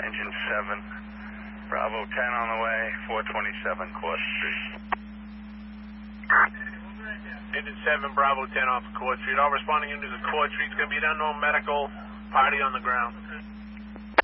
engine 7. Bravo 10 on the way, 427 Court Street. Engine 7, Bravo 10 off of Court Street. All responding into the Court Street. It's going to be an unknown medical party on the ground.